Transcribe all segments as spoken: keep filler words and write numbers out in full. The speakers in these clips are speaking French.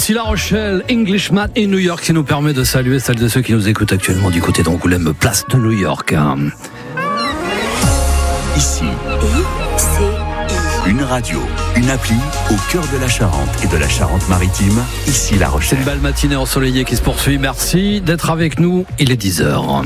Si La Rochelle, Englishman et New York, qui nous permet de saluer celles de ceux qui nous écoutent actuellement du côté d'Angoulême, place de New York. Ici, une radio, une appli au cœur de la Charente et de la Charente-Maritime. Ici La Rochelle. C'est une belle matinée ensoleillée qui se poursuit. Merci d'être avec nous. Il est dix heures.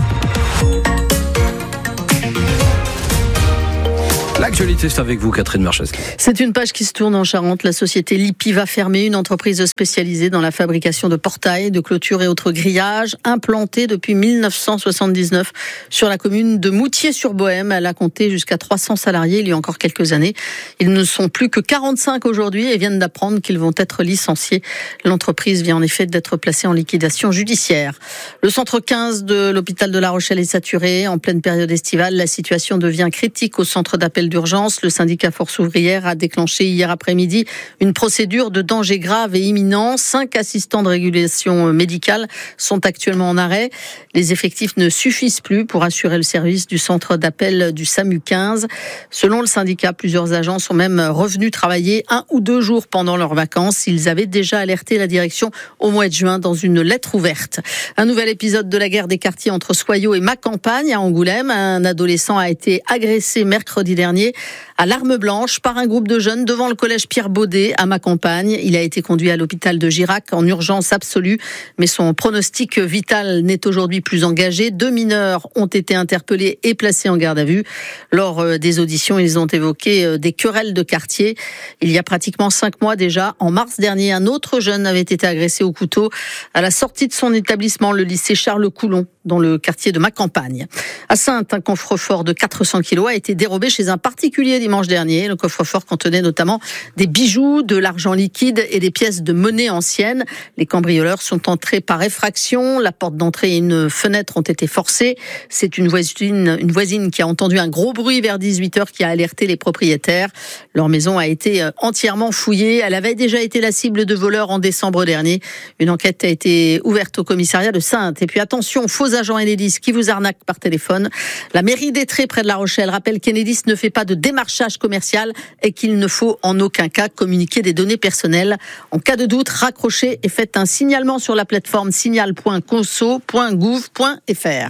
L'actualité, c'est avec vous, Catherine Marcheski. C'est une page qui se tourne en Charente. La société Lippi va fermer, une entreprise spécialisée dans la fabrication de portails, de clôtures et autres grillages, implantée depuis mille neuf cent soixante-dix-neuf sur la commune de Moutier-sur-Bohème. Elle a compté jusqu'à trois cents salariés il y a encore quelques années. Ils ne sont plus que quarante-cinq aujourd'hui et viennent d'apprendre qu'ils vont être licenciés. L'entreprise vient en effet d'être placée en liquidation judiciaire. Le centre quinze de l'hôpital de La Rochelle est saturé. En pleine période estivale, la situation devient critique au centre d'appel d'urgence. Le syndicat Force ouvrière a déclenché hier après-midi une procédure de danger grave et imminent. Cinq assistants de régulation médicale sont actuellement en arrêt. Les effectifs ne suffisent plus pour assurer le service du centre d'appel du SAMU quinze. Selon le syndicat, plusieurs agents sont même revenus travailler un ou deux jours pendant leurs vacances. Ils avaient déjà alerté la direction au mois de juin dans une lettre ouverte. Un nouvel épisode de la guerre des quartiers entre Soyaux et Macampagne à Angoulême. Un adolescent a été agressé mercredi dernier à l'arme blanche par un groupe de jeunes devant le collège Pierre Baudet à Macampagne. Il a été conduit à l'hôpital de Girac en urgence absolue, mais son pronostic vital n'est aujourd'hui plus engagé. Deux mineurs ont été interpellés et placés en garde à vue. Lors des auditions, ils ont évoqué des querelles de quartier. Il y a pratiquement cinq mois déjà, en mars dernier, un autre jeune avait été agressé au couteau à la sortie de son établissement, le lycée Charles Coulon, dans le quartier de Macampagne. À Saintes, un coffre-fort de quatre cents kilos a été dérobé chez un particulier dimanche dernier. Le coffre-fort contenait notamment des bijoux, de l'argent liquide et des pièces de monnaie ancienne. Les cambrioleurs sont entrés par effraction. La porte d'entrée et une fenêtre ont été forcées. C'est une voisine, une voisine qui a entendu un gros bruit vers dix-huit heures qui a alerté les propriétaires. Leur maison a été entièrement fouillée. Elle avait déjà été la cible de voleurs en décembre dernier. Une enquête a été ouverte au commissariat de Saintes. Et puis attention, faux agents Enedis qui vous arnaquent par téléphone. La mairie d'Étré, près de La Rochelle, rappelle qu'Enedis ne fait pas de démarchage commercial et qu'il ne faut en aucun cas communiquer des données personnelles. En cas de doute, raccrochez et faites un signalement sur la plateforme signal point conso point gouv point f r.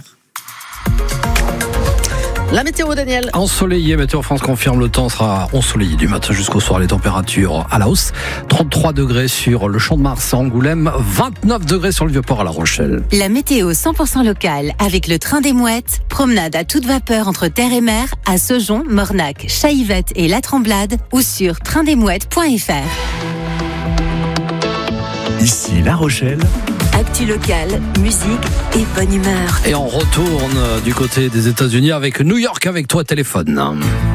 La météo, Daniel. Ensoleillé, Météo France confirme, le temps sera ensoleillé du matin jusqu'au soir, les températures à la hausse. trente-trois degrés sur le Champ de Mars à Angoulême, vingt-neuf degrés sur le Vieux-Port à La Rochelle. La météo cent pour cent locale avec le train des Mouettes, promenade à toute vapeur entre terre et mer à Saujon, Mornac, Chaillevette et La Tremblade ou sur train des mouettes point f r. Ici La Rochelle. Actu locale, musique et bonne humeur. Et on retourne du côté des États-Unis avec New York avec toi téléphone.